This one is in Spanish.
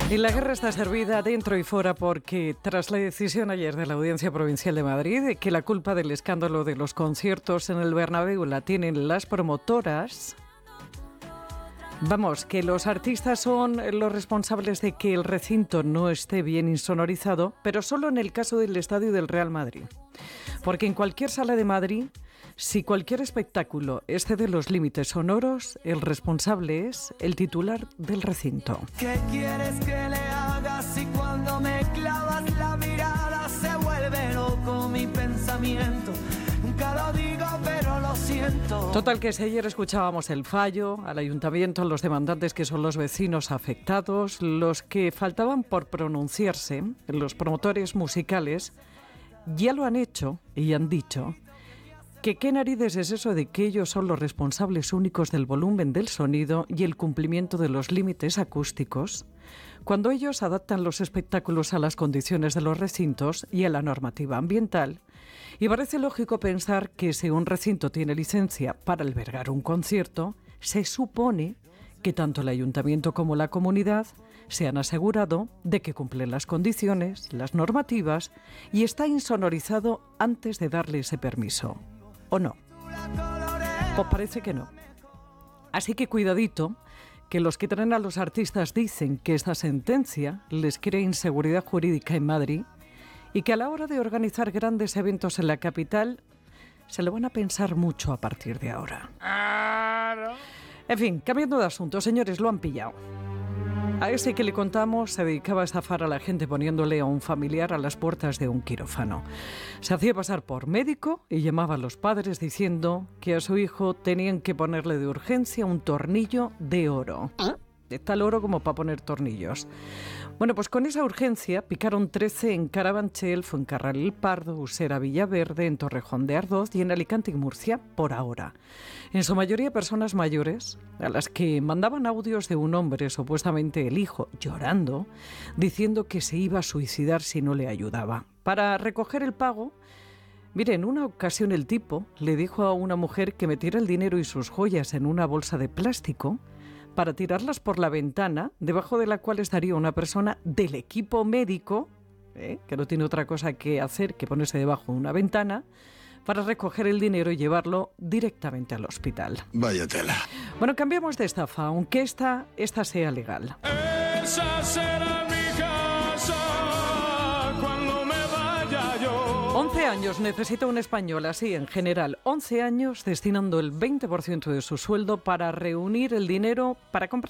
Y la guerra está servida dentro y fuera porque tras la decisión ayer de la Audiencia Provincial de Madrid de que la culpa del escándalo de los conciertos en el Bernabéu la tienen las promotoras, que los artistas son los responsables de que el recinto no esté bien insonorizado, pero solo en el caso del estadio del Real Madrid. Porque en cualquier sala de Madrid, si cualquier espectáculo excede los límites sonoros, el responsable es el titular del recinto. ¿Qué quieres que le haga si cuando me clavas la mirada se vuelve loco mi pensamiento? Nunca lo digo, pero lo siento. Total, que si ayer escuchábamos el fallo al ayuntamiento, los demandantes que son los vecinos afectados, los que faltaban por pronunciarse, los promotores musicales, ya lo han hecho y han dicho que qué narices es eso de que ellos son los responsables únicos del volumen del sonido y el cumplimiento de los límites acústicos, cuando ellos adaptan los espectáculos a las condiciones de los recintos y a la normativa ambiental. Y parece lógico pensar que si un recinto tiene licencia para albergar un concierto, se supone que tanto el ayuntamiento como la comunidad se han asegurado de que cumplen las condiciones, las normativas y está insonorizado antes de darle ese permiso. ¿O no? Pues parece que no. Así que cuidadito, que los que traen a los artistas dicen que esta sentencia les crea inseguridad jurídica en Madrid y que a la hora de organizar grandes eventos en la capital se lo van a pensar mucho a partir de ahora. En fin, cambiando de asunto, señores, lo han pillado. A ese que le contamos se dedicaba a estafar a la gente poniéndole a un familiar a las puertas de un quirófano. Se hacía pasar por médico y llamaba a los padres diciendo que a su hijo tenían que ponerle de urgencia un tornillo de oro. De tal oro como para poner tornillos. Bueno, pues con esa urgencia picaron 13 en Carabanchel, Fuencarral el Pardo, Usera Villaverde, en Torrejón de Ardoz y en Alicante y Murcia por ahora. En su mayoría personas mayores, a las que mandaban audios de un hombre, supuestamente el hijo, llorando, diciendo que se iba a suicidar si no le ayudaba. Para recoger el pago, mire, en una ocasión el tipo le dijo a una mujer que metiera el dinero y sus joyas en una bolsa de plástico para tirarlas por la ventana, debajo de la cual estaría una persona del equipo médico, que no tiene otra cosa que hacer que ponerse debajo de una ventana, para recoger el dinero y llevarlo directamente al hospital. Vaya tela. Bueno, cambiamos de estafa, aunque esta sea legal. Esa será mi casa cuando me vaya yo. 11 años necesita un español, así en general, 11 años destinando el 20% de su sueldo para reunir el dinero para comprar